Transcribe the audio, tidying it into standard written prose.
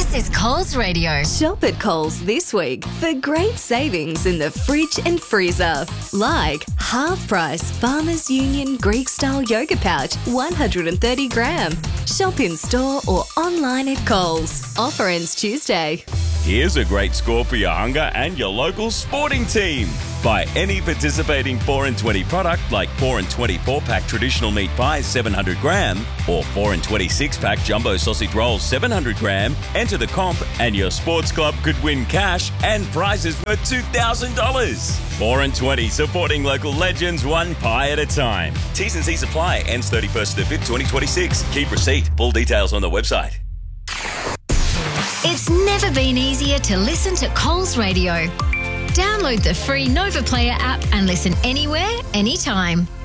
This is Coles Radio. Shop at Coles this week for great savings in the fridge and freezer. Like half price Farmers Union Greek style yogurt pouch, 130 gram. Shop in store or online at Coles. Offer ends Tuesday. Here's a great score for your hunger and your local sporting team. Buy any participating 4 and 20 product like 4 and 20 4-pack traditional meat pies 700 gram or 4 and 20 6-pack jumbo sausage rolls 700 gram. Enter the comp and your sports club could win cash and prizes worth $2,000. 4 and 20 supporting local legends one pie at a time. T's and C's apply. Ends 31st to 5th 2026. Keep receipt. Full details on the website. It's never been easier to listen to Coles Radio. Download the free Nova Player app and listen anywhere, anytime.